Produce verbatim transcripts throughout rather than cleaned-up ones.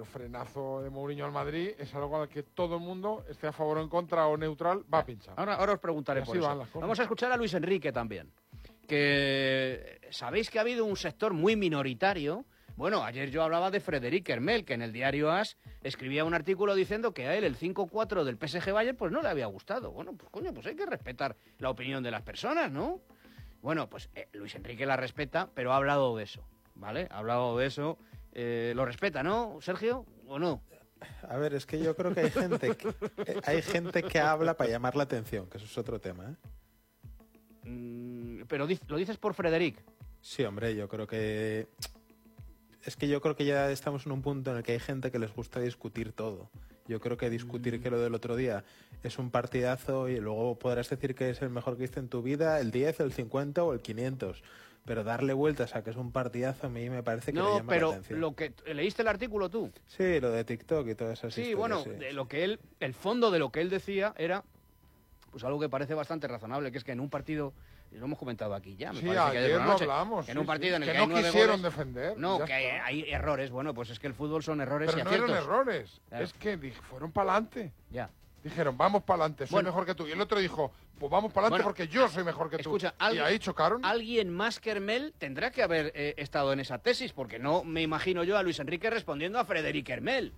el frenazo de Mourinho al Madrid es algo al que todo el mundo, esté a favor o en contra o neutral, va a pinchar. Ahora, ahora os preguntaré por eso. Vamos a escuchar a Luis Enrique también. Que sabéis que ha habido un sector muy minoritario. Bueno, ayer yo hablaba de Frédéric Hermel, que en el diario AS escribía un artículo diciendo que a él el cinco cuatro del P S G Bayern pues no le había gustado. Bueno, pues coño, pues hay que respetar la opinión de las personas, ¿no? Bueno, pues eh, Luis Enrique la respeta, pero ha hablado de eso, ¿vale? Ha hablado de eso. Eh, ¿Lo respeta, no, Sergio? ¿O no? A ver, es que yo creo que hay gente que, eh, hay gente que habla para llamar la atención, que eso es otro tema, ¿eh? Mm, pero ¿lo dices por Frédéric? Sí, hombre, yo creo que... Es que yo creo que ya estamos en un punto en el que hay gente que les gusta discutir todo. Yo creo que discutir que lo del otro día es un partidazo y luego podrás decir que es el mejor que hiciste en tu vida, el diez, el cincuenta o el quinientos. Pero darle vueltas a que es un partidazo a mí me parece que no, le llama pero la atención. Lo que, ¿leíste el artículo tú? Sí, lo de TikTok y todas esas sí, historias. Bueno, sí, de sí. lo que él, el fondo de lo que él decía era pues algo que parece bastante razonable, que es que en un partido... Lo hemos comentado aquí ya, me sí, parece que ayer lo noche, hablamos. Que en un sí, partido sí, en el que, que no hay nueve quisieron goles, defender. No, que hay, hay errores. Bueno, pues es que el fútbol son errores Pero y no aciertos. eran errores. Claro. Es que dije, fueron para adelante. Ya. Dijeron, vamos para adelante, soy bueno, mejor que tú. Y el otro dijo, pues vamos para adelante bueno, porque yo soy mejor que escucha, tú. Y ahí chocaron. Alguien más que Hermel tendrá que haber eh, estado en esa tesis, porque no me imagino yo a Luis Enrique respondiendo a Frédéric Hermel.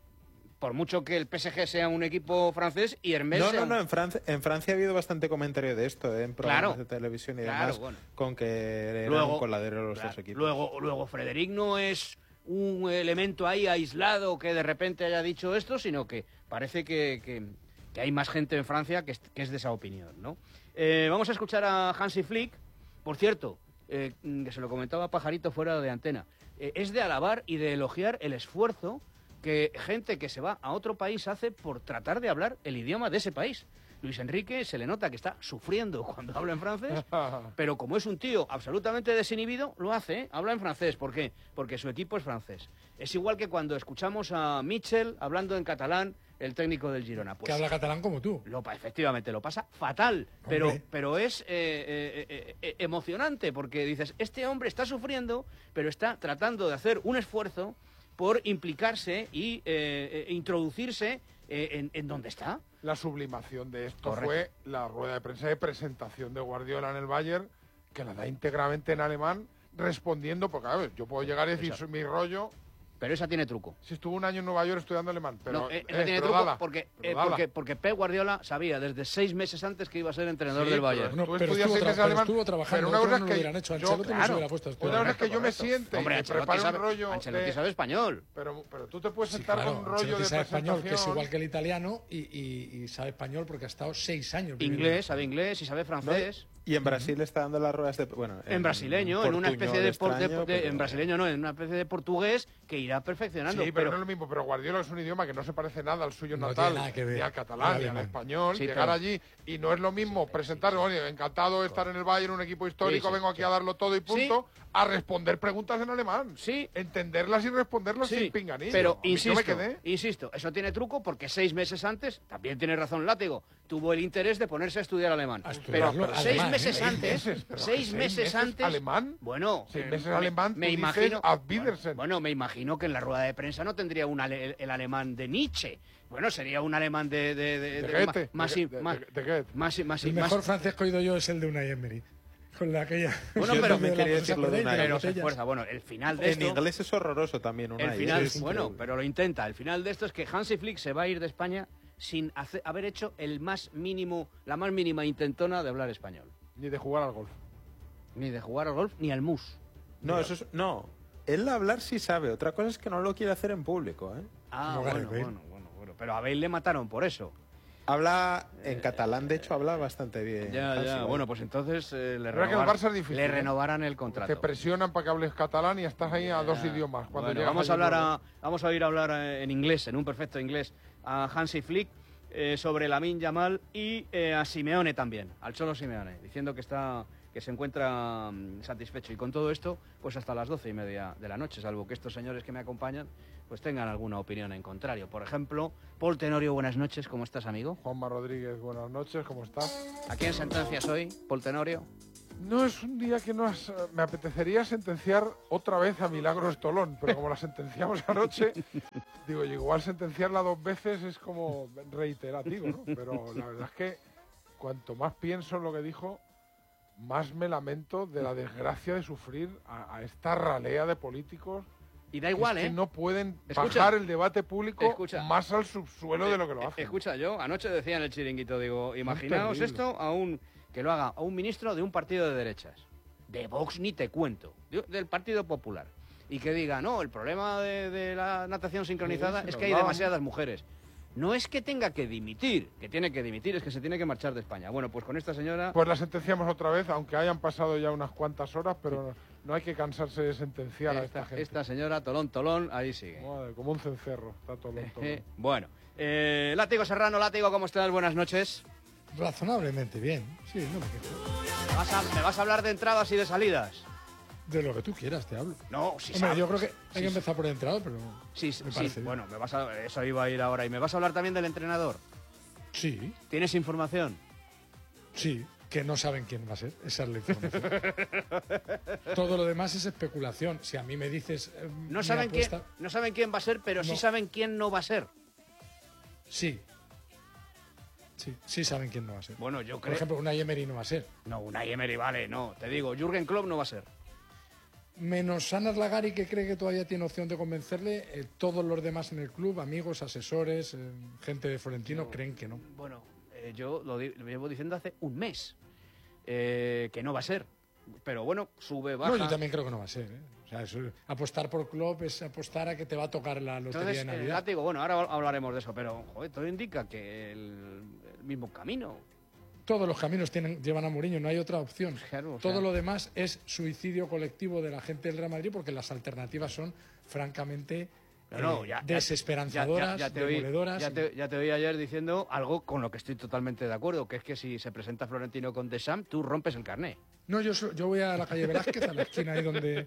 Por mucho que el P S G sea un equipo francés y Hermel No, sea no, un... no, en Francia, en Francia ha habido bastante comentario de esto, ¿eh? En programas claro, de televisión y claro, demás, bueno. con que eran luego, un coladero los claro, dos equipos. Luego, luego Frédéric no es un elemento ahí aislado que de repente haya dicho esto, sino que parece que, que, que hay más gente en Francia que es, que es de esa opinión, ¿no? Eh, vamos a escuchar a Hansi Flick. Por cierto, eh, que se lo comentaba Pajarito fuera de antena, eh, es de alabar y de elogiar el esfuerzo que gente que se va a otro país hace por tratar de hablar el idioma de ese país. Luis Enrique se le nota que está sufriendo cuando habla en francés, pero como es un tío absolutamente desinhibido, lo hace, ¿eh? Habla en francés. ¿Por qué? Porque su equipo es francés. Es igual que cuando escuchamos a Michel hablando en catalán, el técnico del Girona. Pues, que habla catalán como tú. Lo, efectivamente, lo pasa fatal, pero, pero es eh, eh, eh, eh, emocionante, porque dices, este hombre está sufriendo, pero está tratando de hacer un esfuerzo por implicarse y eh, eh, introducirse eh, en, en donde está. La sublimación de esto Correcto. fue la rueda de prensa de presentación de Guardiola en el Bayern, que la da íntegramente en alemán, respondiendo, porque a ver, yo puedo llegar y decir Esa. mi rollo... Pero esa tiene truco. Si estuvo un año en Nueva York estudiando alemán, pero... No, eh, eh, esa tiene pero truco dala, porque, pero eh, dala. porque, porque Pep Guardiola sabía desde seis meses antes que iba a ser entrenador Sí, del pero Bayern. No, tú pero estudias estuvo, seis tra meses pero alemán, estuvo trabajando, pero una otros cosa no es lo que hubieran hecho. yo- Ancelotti no se claro, hubiera puesto a estudiar. Otra cosa es que yo me Correcto. siente Hombre, y Ancelotti prepare un sabe, rollo Ancelotti de- sabe español. Pero, pero tú te puedes Sí, sentar claro, con un rollo Ancelotti de sabe español, que es presentación. igual que el italiano, y, y, y sabe español porque ha estado seis años viviendo. Inglés, sabe inglés y sabe francés. Y en Brasil uh-huh. está dando las ruedas de... Bueno, En, en brasileño, en una especie de, por, de, extraño, de pero... en brasileño no, en una especie de portugués que irá perfeccionando. Sí, pero, pero no es lo mismo. Pero Guardiola es un idioma que no se parece nada al suyo No natal, tiene nada que ver. ni al catalán, Al ni al alemán. español. Sí, llegar pero- allí y no es lo mismo presentar, oye, encantado de estar en el Bayern, un equipo histórico, Sí, sí, vengo aquí sí. a darlo todo y punto, a responder preguntas en alemán. Sí. Entenderlas y responderlas Sí, sin pinganillo. pero A mí yo insisto, me quedé. insisto, eso tiene truco porque seis meses antes, también tiene razón Látigo, tuvo el interés de ponerse a estudiar alemán. A Pero, estudiarlo pero seis alemán, meses ¿eh? antes, Seis meses, pero seis seis meses meses antes, alemán. bueno, Seis eh, meses me- alemán, me tú dices imagino, Auf Wiedersehen. bueno, me imagino que en la rueda de prensa no tendría un ale- el alemán de Nietzsche. Bueno, sería un alemán de de de, De de- Goethe, más de- más de- más de- de Goethe. más más El más- mejor francés que he oído yo es el de Unai Emery. Con la aquella... Bueno, Yo pero también me quería la- decir lo de ¿os Unai. acordáis pero las se botellas? esfuerza. Bueno, el final de En esto inglés es horroroso también, Unai. el final, es bueno, increíble. pero lo intenta. El final de esto es que Hansi Flick se va a ir de España sin hacer- haber hecho el más mínimo, la más mínima intentona de hablar español. Ni de jugar al golf. Ni de jugar al golf, ni al mus. No, eso es... No, él hablar sí sabe. Otra cosa es que no lo quiere hacer en público, ¿eh? Ah, Como bueno, Gareth Bale. bueno, bueno, bueno. Pero a Bale le mataron por eso. Habla en catalán, de hecho, habla bastante bien. Ya, Hansi, ya. ¿vale? Bueno, pues entonces eh, le, Pero es que el renovar- Barça es difícil, le ¿eh? renovarán el Te contrato. presionan para que hables catalán y estás ahí a dos Ya. idiomas. Cuando Bueno, llegas vamos a allí hablar luego. a, vamos a oír hablar eh, en inglés, en un perfecto inglés, a Hansi Flick eh, sobre Lamine Yamal y eh, a Simeone también, al Cholo Simeone, diciendo que está que se encuentra mm, satisfecho. Y con todo esto, pues hasta las doce y media de la noche, salvo que estos señores que me acompañan pues tengan alguna opinión en contrario. Por ejemplo, Paul Tenorio, buenas noches, ¿cómo estás, amigo? Juanma Rodríguez, buenas noches, ¿cómo estás? ¿A quién sentencias hoy, Paul Tenorio? No es un día que no has, me apetecería sentenciar otra vez a Milagros Tolón, pero como la sentenciamos anoche, digo, igual sentenciarla dos veces es como reiterativo, ¿no? Pero la verdad es que cuanto más pienso en lo que dijo, más me lamento de la desgracia de sufrir a, a esta ralea de políticos. Y da igual, es que ¿eh? no pueden Escucha, bajar el debate público escucha, más al subsuelo eh, de lo que lo eh, hacen. Escucha, yo anoche decía en el chiringuito, digo, imaginaos terrible. esto a un que lo haga a un ministro de un partido de derechas. De Vox ni te cuento, de- del Partido Popular. Y que diga, no, el problema de, de la natación sincronizada Sí, es lo que hay hablábamos. demasiadas mujeres. No es que tenga que dimitir, que tiene que dimitir, es que se tiene que marchar de España. Bueno, pues con esta señora... Pues la sentenciamos otra vez, aunque hayan pasado ya unas cuantas horas, pero no hay que cansarse de sentenciar a esta esta, gente. esta señora, Tolón, Tolón, ahí sigue. Madre, como un cencerro, está Tolón, Tolón. Eh, bueno, eh, Látigo Serrano, Látigo, ¿cómo estás? Buenas noches. Razonablemente bien. Sí, no me quejo. ¿Me vas, a, me vas a hablar de entradas y de salidas? De lo que tú quieras te hablo. No, si Hombre, sabes. yo creo que hay Sí, que empezar por el entrenador, pero Sí, me sí, parece bien. bueno, me vas a, eso iba a ir ahora. ¿Y me vas a hablar también del entrenador? Sí, ¿Tienes información? sí, que no saben quién va a ser. Esa es la información. Todo lo demás es especulación. Si a mí me dices... eh, No mi saben, quién, apuesta- no saben quién va a ser, pero sí No. saben quién no va a ser. Sí. Sí, sí saben quién no va a ser. Bueno, yo Por creo... ejemplo, una Emery no va a ser. No, una Emery, vale, no. Te digo, Jürgen Klopp no va a ser. Menos Sanas Lagari, que cree que todavía tiene opción de convencerle, eh, todos los demás en el club, amigos, asesores, eh, gente de Florentino, creen que no. Bueno, eh, yo lo, di- lo llevo diciendo hace un mes. eh, que no va a ser. Pero bueno, sube, baja. No, yo también creo que no va a ser. ¿eh? O sea, eso- apostar por club es apostar a que te va a tocar la lotería Entonces, de eh, Navidad. Látigo, bueno, ahora hablaremos de eso, pero joder, todo indica que el, el mismo camino. Todos los caminos tienen, llevan a Mourinho, no hay otra opción. Claro, o Todo sea- lo demás es suicidio colectivo de la gente del Real Madrid porque las alternativas son francamente No, no, eh, ya- ya- desesperanzadoras, ya- ya te oí- demoledoras. Ya te, ya te oí ayer diciendo algo con lo que estoy totalmente de acuerdo, que es que si se presenta Florentino con Deschamps, tú rompes el carné. No, yo, so- yo voy a la calle Velázquez, a la esquina ahí donde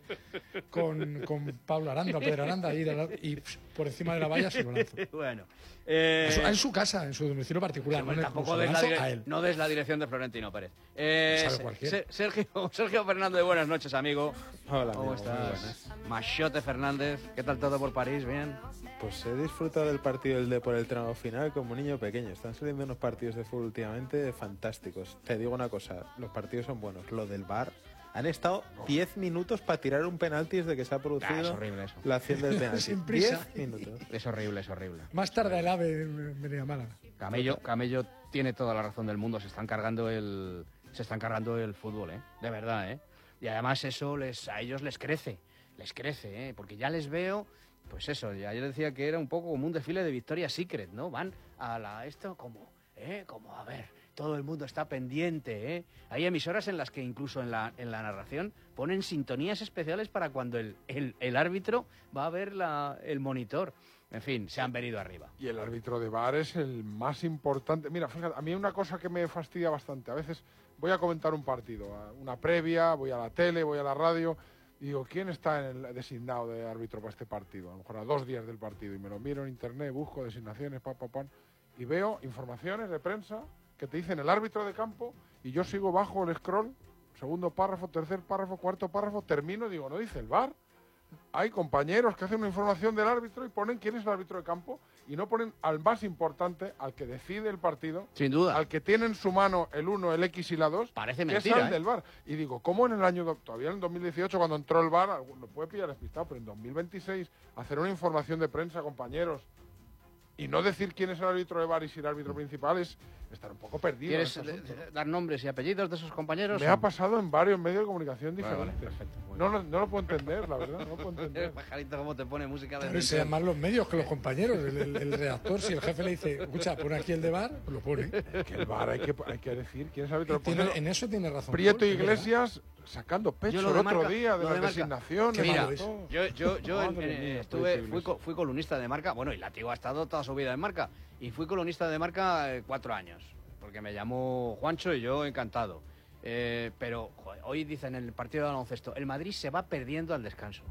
con, con Pablo Aranda, Pedro Aranda, ahí de la- y pf, por encima de la valla se lo lanzo. bueno. eh, En su- en su casa, en su domicilio particular, sí, no en el tampoco club, se des lo la, lanzo dire- a él. no des la dirección de Florentino Pérez. Eh, Sabe Se- cualquiera. Se- Sergio, Sergio Fernández, buenas noches, amigo. Hola, ¿Cómo amigo, muy estás? Machote Fernández, ¿qué tal todo por París? ¿Bien? Pues he disfrutado del partido del Depor el tramo final como un niño pequeño. Están saliendo unos partidos de fútbol últimamente fantásticos. Te digo una cosa, los partidos son buenos. Lo del V A R, han estado diez minutos para tirar un penalti desde que se ha Ah, es producido horrible eso. la acción del penalti. Sin prisa. diez minutos. Es horrible, es horrible. Más tarde el AVE venía a Málaga. Camello, Camello tiene toda la razón del mundo. Se están cargando el, se están cargando el fútbol, ¿eh? De verdad, ¿eh? Y además eso les, a ellos les crece, les crece, ¿eh? Porque ya les veo, pues eso. Ya yo decía que era un poco como un desfile de Victoria's Secret, ¿no? Van a la esto como, ¿eh? Como a ver, todo el mundo está pendiente, ¿eh? Hay emisoras en las que incluso en la, en la narración ponen sintonías especiales para cuando el, el, el árbitro va a ver la, el monitor. En fin, se han venido arriba. Y el árbitro de V A R es el más importante. Mira, fíjate, a mí hay una cosa que me fastidia bastante. A veces voy a comentar un partido, a una previa, voy a la tele, voy a la radio, y digo, ¿quién está en el designado de árbitro para este partido? A lo mejor a dos días del partido. Y me lo miro en internet, busco designaciones, pa, pa, pan, y veo informaciones de prensa que te dicen el árbitro de campo, y yo sigo bajo el scroll, segundo párrafo, tercer párrafo, cuarto párrafo, termino y digo, ¿no dice el V A R? Hay compañeros que hacen una información del árbitro y ponen quién es el árbitro de campo y no ponen al más importante, al que decide el partido, Sin duda. al que tiene en su mano el uno, el X y la dos, Parece que mentira, es el ¿eh? del V A R. Y digo, ¿cómo en el año, do- todavía en el dos mil dieciocho, cuando entró el V A R, lo puede pillar despistado, pero en dos mil veintiséis, hacer una información de prensa, compañeros, y no decir quién es el árbitro de V A R y si el árbitro principal es estar un poco perdido. en ¿Quieres este eh, asunto. eh, dar nombres y apellidos de esos compañeros? Me ha pasado en varios medios de comunicación Vale, vale, diferentes. perfecto, muy no, bien. lo- no lo puedo entender, la verdad, no lo puedo El entender. pajarito cómo te pone música de Claro, y se llaman los medios que los compañeros. El, el- el redactor, si el jefe le dice, escucha, pon aquí el de bar, pues lo pone. Que el V A R hay que, hay que decir quién es el árbitro. Tiene- Por ejemplo, en eso tiene razón. Prieto Paul, es verdad. Iglesias sacando pecho Yo lo el de otro Marca- día de lo las de Marca. designaciones. Qué y malo todo. es. Yo, yo, yo en- Madre en- mía, estuve, Prieto fui, co- Iglesias. fui columnista de Marca, bueno, y Látigo ha estado toda su vida en Marca, y fui columnista de Marca eh, cuatro años, porque me llamó Juancho y yo encantado. Eh, pero joder, hoy dicen en el partido de baloncesto, el Madrid se va perdiendo al descanso.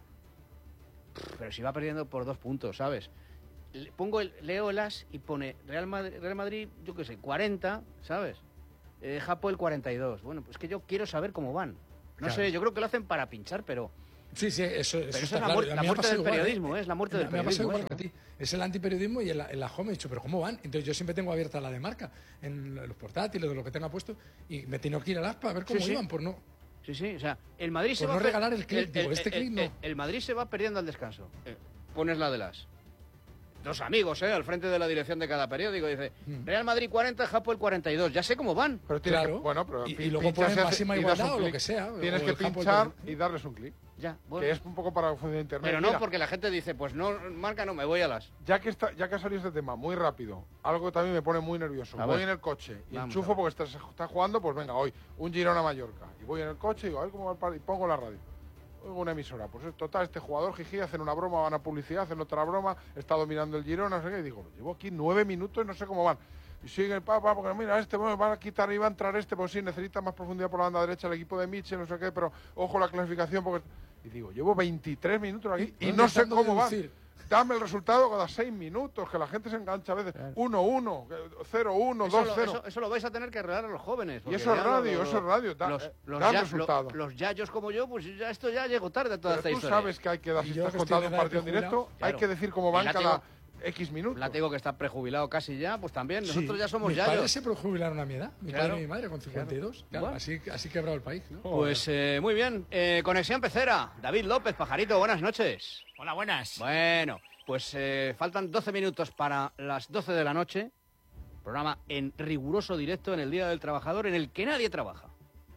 Pero si va perdiendo por dos puntos, ¿sabes? Le- Pongo el, leo el as y pone Real Madrid, Real Madrid, yo qué sé, cuarenta, ¿sabes? eh, Hapoel cuarenta y dos. Bueno, pues que yo quiero saber cómo van. No Claro. sé, yo creo que lo hacen para pinchar, pero... Sí, sí, eso, eso Pero eso está es la, claro. muer- A la mí me ha muerte pasado del igual, periodismo, ¿eh? ¿eh? Es la muerte del Me ha pasado periodismo. igual eso. que a ti. Es el antiperiodismo y en la, en la home he dicho, pero ¿cómo van? Entonces yo siempre tengo abierta la de marca en los portátiles, de lo que tenga puesto, y me tengo que ir al aspa a ver cómo Sí, sí. iban, por no... Sí, sí, o sea, el Madrid se Por va... no per- regalar el clip, digo, este clip no. el- el Madrid se va perdiendo al descanso. Eh, pones la de las... Dos amigos, ¿eh? Al frente de la dirección de cada periódico. Dice, Mm. Real Madrid cuarenta, Hapoel cuarenta y dos. Ya sé cómo van. Pero tienes Claro. que, bueno, pero Y- y pin- luego pinchas ponen y hace- máxima y das igualdad un o lo clic. que sea, Tienes o que el campo pinchar del- y darles un clic. Ya, bueno. Que es un poco para función de internet. Pero no, Mira, porque la gente dice, pues no, marca no, me voy a las... Ya que, está, ya que ha salido este tema, muy rápido, algo que también me pone muy nervioso. A Voy ver. en el coche y Vamos a enchufo ver. porque estás, estás jugando, pues venga, hoy, un Girona Mallorca. Y voy en el coche y digo, a ver cómo va el partido. Y pongo la radio. Oigo una emisora. Pues total, este jugador, Gigi, hacen una broma, van a publicidad, hacen otra broma, está dominando el Girona, no sé qué. Y digo, llevo aquí nueve minutos y no sé cómo van. Y siguen, papá, porque mira, este, bueno, van a quitar y va a entrar este, pues sí, necesita más profundidad por la banda derecha el equipo de Mitchell, no sé qué, pero ojo la clasificación porque... Y digo, llevo veintitrés minutos aquí y no sé intentando cómo van. deducir. Dame el resultado cada seis minutos, que la gente se engancha a veces. uno uno, cero uno, Eso dos lo, cero. eso, eso lo vais a tener que arreglar a los jóvenes. Y porque eso es ya lo- radio, lo- eso es radio. Da, los, eh, los dan ya- resultado. lo- los yayos como yo, pues ya esto ya llegó tarde a toda Pero esta tú historia. sabes que hay que dar, Y si yo estás que estoy contando de un edad partido en de directo, jubilado, hay claro. que decir cómo van El látigo- cada X minutos. Látigo que está prejubilado casi ya, pues también. Sí. Nosotros ya somos Mis yayos. padres se prejubilaron a mi edad, mi Claro. padre y mi madre con cincuenta y dos. Claro, Bueno. así, así quebrado el país, ¿no? Pues eh, muy bien. Eh, Conexión Pecera. David López, Pajarito, buenas noches. Hola, buenas. Bueno, pues eh, faltan doce minutos para las doce de la noche. Programa en riguroso directo en el Día del Trabajador, en el que nadie trabaja.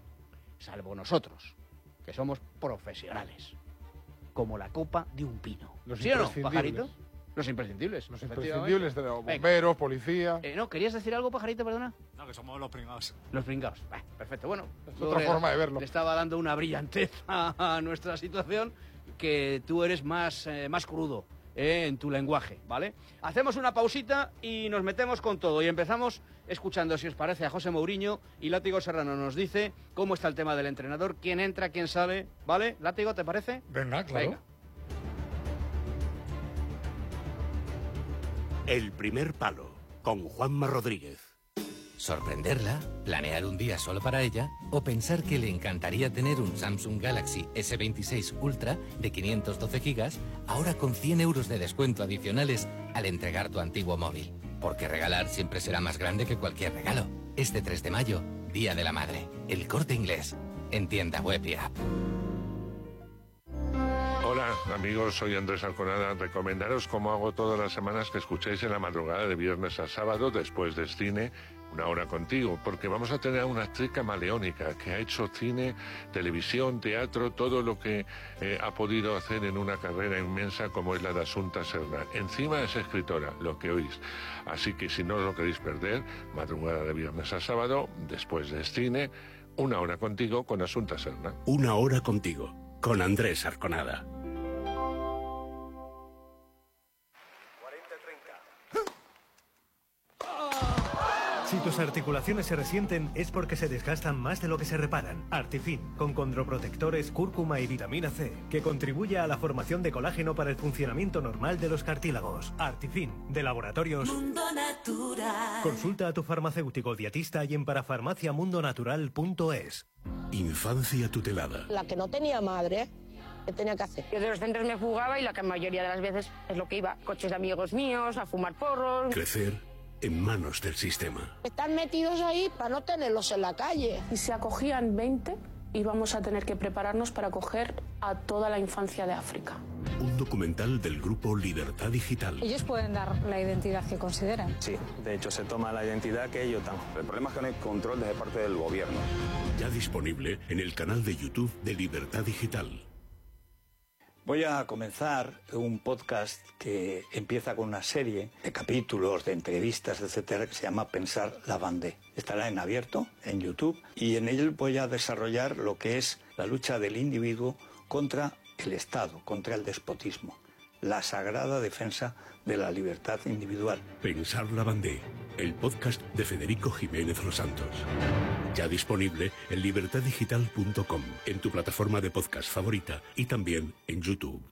Salvo nosotros, que somos profesionales. Como la copa de un pino. Los ¿Sí o no, imprescindibles. Pajarito? Los imprescindibles. Los efectivamente. imprescindibles de los Venga. bomberos, policía. Eh, no, ¿querías decir algo, Pajarito, perdona? No, que somos los pringados. Los pringados. Bah, perfecto, bueno. Es yo otra le- forma de verlo. Le estaba dando una brillantez a, a nuestra situación, que tú eres más, eh, más crudo eh, en tu lenguaje, ¿vale? Hacemos una pausita y nos metemos con todo. Y empezamos escuchando, si os parece, a José Mourinho, y Látigo Serrano nos dice cómo está el tema del entrenador, quién entra, quién sale, ¿vale? Látigo, ¿te parece? Venga, claro. Venga. El primer palo, con Juanma Rodríguez. Sorprenderla, planear un día solo para ella o pensar que le encantaría tener un Samsung Galaxy ese veintiséis Ultra de quinientos doce gigas, ahora con cien euros de descuento adicionales al entregar tu antiguo móvil. Porque regalar siempre será más grande que cualquier regalo. Este tres de mayo, Día de la Madre. El Corte Inglés. En tienda web y app. Hola amigos, soy Andrés Alconada. Recomendaros, como hago todas las semanas, que escuchéis en la madrugada de viernes a sábado, después del cine, Una Hora Contigo, porque vamos a tener a una actriz camaleónica que ha hecho cine, televisión, teatro, todo lo que eh, ha podido hacer en una carrera inmensa como es la de Asunta Serna. Encima es escritora, lo que oís. Así que si no os lo queréis perder, madrugada de viernes a sábado, después del cine, Una Hora Contigo con Asunta Serna. Una Hora Contigo, con Andrés Arconada. Si tus articulaciones se resienten es porque se desgastan más de lo que se reparan. Artifin, con condroprotectores, cúrcuma y vitamina C, que contribuye a la formación de colágeno para el funcionamiento normal de los cartílagos. Artifin, de Laboratorios Mundo Natural. Consulta a tu farmacéutico dietista y en parafarmacia mundo natural punto es. Infancia tutelada. La que no tenía madre, ¿qué tenía que hacer? Yo de los centros me fugaba y la que mayoría de las veces es lo que iba. Coches de amigos míos, a fumar porros. Crecer en manos del sistema. Están metidos ahí para no tenerlos en la calle. Y si acogían veinte, íbamos a tener que prepararnos para acoger a toda la infancia de África. Un documental del grupo Libertad Digital. Ellos pueden dar la identidad que consideran. Sí, de hecho se toma la identidad que ellos dan. El problema es que no hay control desde parte del gobierno. Ya disponible en el canal de YouTube de Libertad Digital. Voy a comenzar un podcast que empieza con una serie de capítulos, de entrevistas, etcétera, que se llama Pensar la Bandé. Estará en abierto, en YouTube, y en él voy a desarrollar lo que es la lucha del individuo contra el Estado, contra el despotismo, la sagrada defensa de la libertad individual. Pensar la Bandé, el podcast de Federico Jiménez Los Santos. Ya disponible en libertad digital punto com, en tu plataforma de podcast favorita y también en YouTube.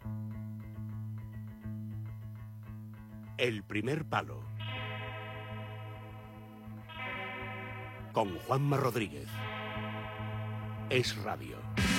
El primer palo. con Juanma Rodríguez. Es Radio.